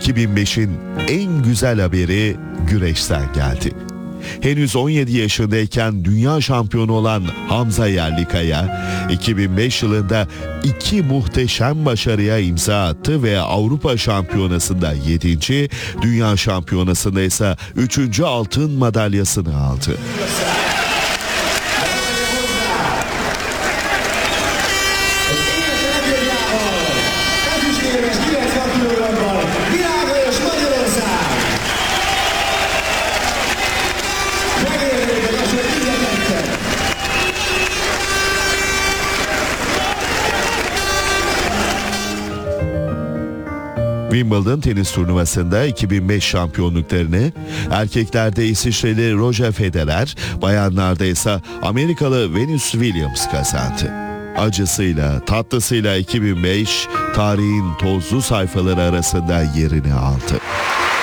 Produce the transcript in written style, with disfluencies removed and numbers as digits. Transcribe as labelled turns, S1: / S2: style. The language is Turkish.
S1: 2005'in en güzel haberi güreşten geldi. Henüz 17 yaşındayken dünya şampiyonu olan Hamza Yerlikaya, 2005 yılında 2 muhteşem başarıya imza attı ve Avrupa Şampiyonası'nda 7. Dünya Şampiyonası'nda ise 3. altın madalyasını aldı. Wimbledon tenis turnuvasında 2005 şampiyonluklarını erkeklerde İsviçreli Roger Federer, bayanlarda ise Amerikalı Venus Williams kazandı. Acısıyla, tatlısıyla 2005 tarihin tozlu sayfaları arasında yerini aldı.